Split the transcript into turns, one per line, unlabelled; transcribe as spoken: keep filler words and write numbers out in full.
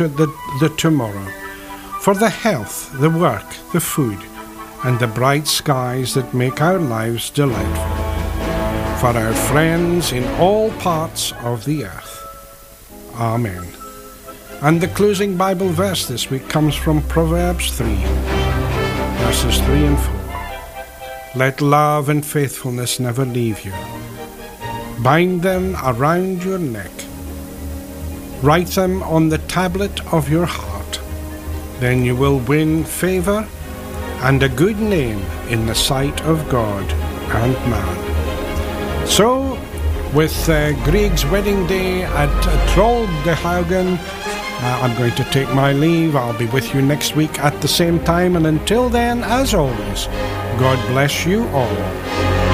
to the, the tomorrow, for the health, the work, the food, and the bright skies that make our lives delightful, for our friends in all parts of the earth. Amen. And the closing Bible verse this week comes from Proverbs three, verses three and four. Let love and faithfulness never leave you. Bind them around your neck. Write them on the tablet of your heart. Then you will win favor and a good name in the sight of God and man. So, with uh, Greg's wedding day at uh, Trolldehagen, uh, I'm going to take my leave. I'll be with you next week at the same time, and until then, as always, God bless you all.